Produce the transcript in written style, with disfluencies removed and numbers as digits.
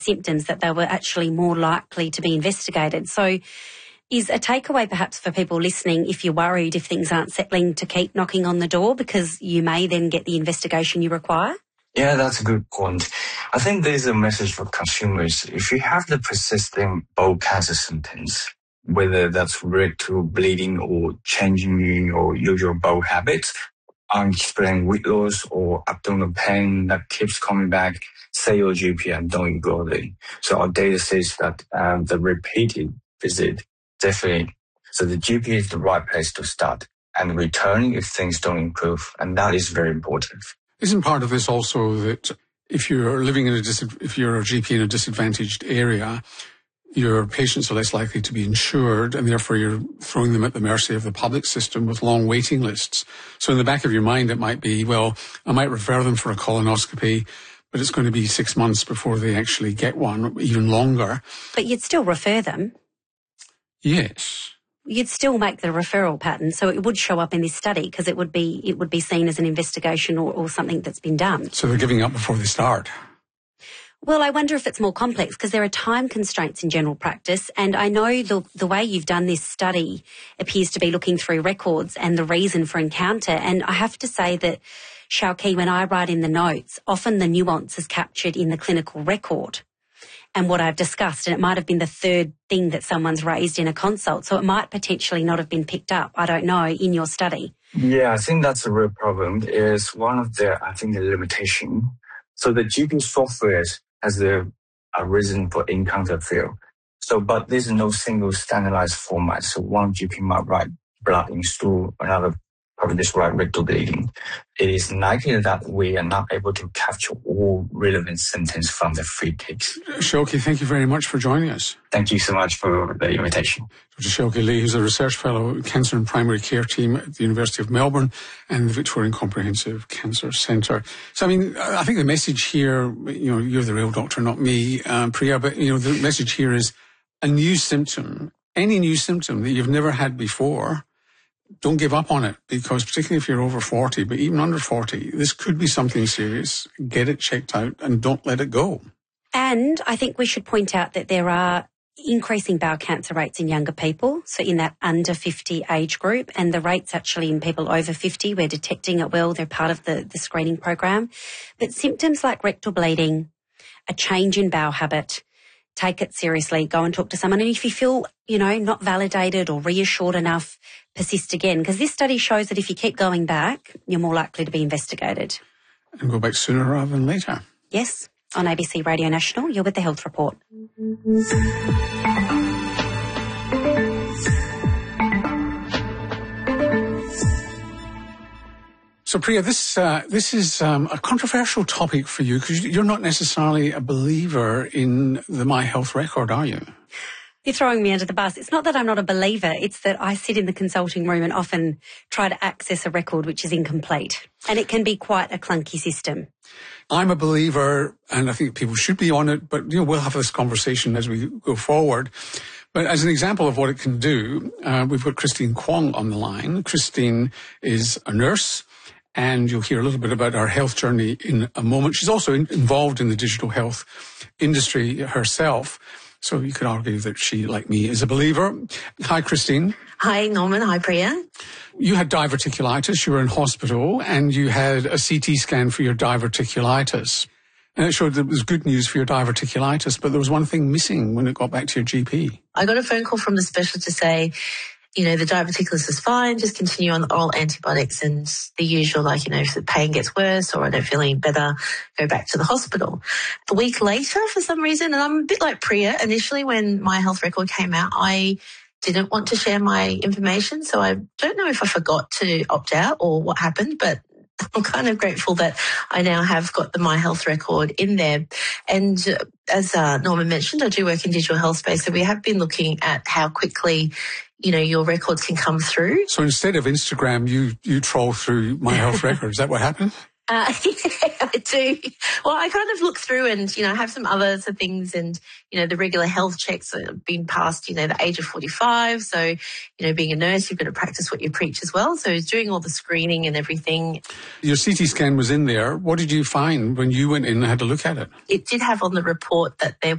symptoms, that they were actually more likely to be investigated. So is a takeaway perhaps for people listening, if you're worried if things aren't settling, to keep knocking on the door because you may then get the investigation you require? Yeah, that's a good point. I think there's a message for consumers. If you have the persisting bowel cancer symptoms, whether that's rectal bleeding or changing your usual bowel habits, unexplained weight loss or abdominal pain that keeps coming back, say your GP and don't ignore them. So our data says that the repeated visit, definitely. So the GP is the right place to start and return if things don't improve. And that is very important. Isn't part of this also that if you're living if you're a GP in a disadvantaged area, your patients are less likely to be insured, and therefore you're throwing them at the mercy of the public system with long waiting lists. So in the back of your mind, it might be, well, I might refer them for a colonoscopy, but it's going to be 6 months before they actually get one, even longer. But you'd still refer them. Yes. You'd still make the referral pattern, so it would show up in this study because it would be seen as an investigation or something that's been done. So they're giving up before they start. Well, I wonder if it's more complex because there are time constraints in general practice, and I know the way you've done this study appears to be looking through records and the reason for encounter. And I have to say that, Xiaoqi, when I write in the notes, often the nuance is captured in the clinical record and what I've discussed, and it might have been the third thing that someone's raised in a consult, so it might potentially not have been picked up, I don't know, in your study. Yeah, I think that's a real problem. It's one of the limitation. So the GP software has a reason for encounter field. So, but there's no single standardized format. So one GP might write blood in stool, another probably just write rectal bleeding. It is likely that we are not able to capture all relevant symptoms from the free ticks. Xiaoqi, thank you very much for joining us. Thank you so much for the invitation. Dr. Xiaoqi Li, who's a research fellow at Cancer and Primary Care Team at the University of Melbourne and the Victorian Comprehensive Cancer Centre. So, I mean, I think the message here, you're the real doctor, not me, Priya, but, the message here is a new symptom, any new symptom that you've never had before, don't give up on it, because particularly if you're over 40, but even under 40, this could be something serious. Get it checked out and don't let it go. And I think we should point out that there are increasing bowel cancer rates in younger people, so in that under 50 age group, and the rates actually in people over 50, we're detecting it well, they're part of the screening program. But symptoms like rectal bleeding, a change in bowel habit, take it seriously, go and talk to someone. And if you feel, not validated or reassured enough, persist again, because this study shows that if you keep going back, you're more likely to be investigated. And go back sooner rather than later. Yes. On ABC Radio National, you're with the Health Report. So, Priya, this is a controversial topic for you because you're not necessarily a believer in the My Health record, are you? You're throwing me under the bus. It's not that I'm not a believer. It's that I sit in the consulting room and often try to access a record which is incomplete. And it can be quite a clunky system. I'm a believer, and I think people should be on it, but we'll have this conversation as we go forward. But as an example of what it can do, we've got Christine Kwong on the line. Christine is a nurse, and you'll hear a little bit about her health journey in a moment. She's also involved in the digital health industry herself. So you could argue that she, like me, is a believer. Hi, Christine. Hi, Norman. Hi, Priya. You had diverticulitis. You were in hospital and you had a CT scan for your diverticulitis. And it showed that it was good news for your diverticulitis, but there was one thing missing when it got back to your GP. I got a phone call from the specialist to say, the diverticulitis is fine, just continue on the oral antibiotics and the usual, if the pain gets worse or I don't feel any better, go back to the hospital. A week later, for some reason, and I'm a bit like Priya, initially when My Health record came out, I didn't want to share my information, so I don't know if I forgot to opt out or what happened, but I'm kind of grateful that I now have got the My Health record in there. And as Norman mentioned, I do work in digital health space, so we have been looking at how quickly your records can come through. So instead of Instagram, you troll through My Health record. Is that what happened? Yeah, I do. Well, I kind of look through and, have some other things and, the regular health checks have been past, the age of 45. So, being a nurse, you've got to practice what you preach as well. So doing all the screening and everything. Your CT scan was in there. What did you find when you went in and had to look at it? It did have on the report that there